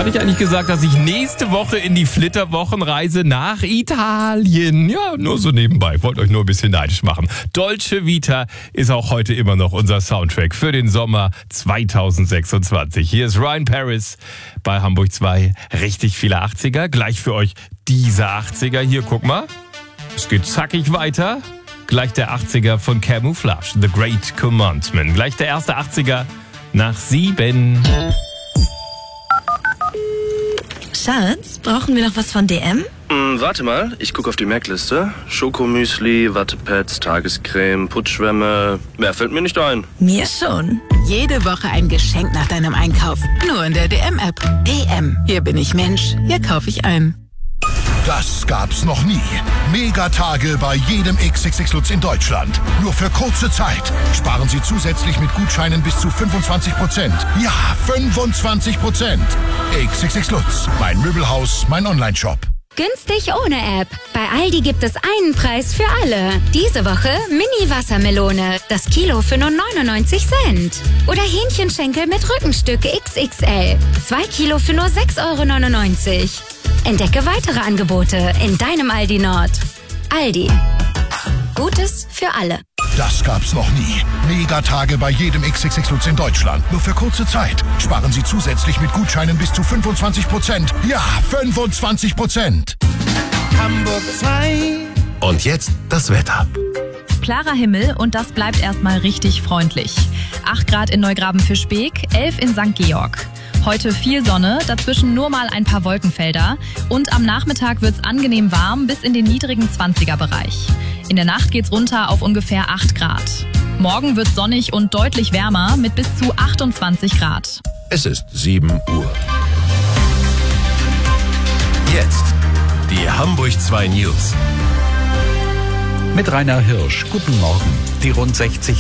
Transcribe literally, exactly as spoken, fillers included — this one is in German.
Hatte ich eigentlich gesagt, dass ich nächste Woche in die Flitterwochenreise nach Italien? Ja, nur so nebenbei. Ich wollte euch nur ein bisschen neidisch machen. Dolce Vita ist auch heute immer noch unser Soundtrack für den Sommer zweitausendsechsundzwanzig. Hier ist Ryan Paris bei Hamburg zwei. Richtig viele achtziger. Gleich für euch diese achtziger. Hier, guck mal. Es geht zackig weiter. Gleich der achtziger von Camouflage. The Great Commandment. Gleich der erste achtziger nach sieben. Schatz, brauchen wir noch was von D M? Hm, warte mal, ich gucke auf die Merkliste. Schokomüsli, Wattepads, Tagescreme, Putzschwämme. Mehr fällt mir nicht ein. Mir schon. Jede Woche ein Geschenk nach deinem Einkauf. Nur in der D M-App. D M. Hier bin ich Mensch. Hier kaufe ich ein. Das gab's noch nie. Megatage bei jedem X X X Lutz in Deutschland. Nur für kurze Zeit. Sparen Sie zusätzlich mit Gutscheinen bis zu fünfundzwanzig Prozent. Ja, fünfundzwanzig Prozent. X X X Lutz. Mein Möbelhaus, mein Onlineshop. Günstig ohne App. Bei Aldi gibt es einen Preis für alle. Diese Woche Mini-Wassermelone. Das Kilo für nur neunundneunzig Cent. Oder Hähnchenschenkel mit Rückenstück X X L. Zwei Kilo für nur sechs Euro neunundneunzig. Entdecke weitere Angebote in deinem Aldi Nord. Aldi. Gutes für alle. Das gab's noch nie. Megatage bei jedem X X X Lutz in Deutschland. Nur für kurze Zeit. Sparen Sie zusätzlich mit Gutscheinen bis zu fünfundzwanzig Prozent. Ja, fünfundzwanzig Prozent. Hamburg zwei. Und jetzt das Wetter. Klarer Himmel und das bleibt erstmal richtig freundlich. acht Grad in Neugraben-Fischbeek, elf in Sankt Georg. Heute viel Sonne, dazwischen nur mal ein paar Wolkenfelder. Und am Nachmittag wird's angenehm warm bis in den niedrigen zwanziger-Bereich. In der Nacht geht's runter auf ungefähr acht Grad. Morgen wird's sonnig und deutlich wärmer mit bis zu achtundzwanzig Grad. Es ist sieben Uhr. Jetzt die Hamburg zwei News. Mit Rainer Hirsch. Guten Morgen. Die rund sechzig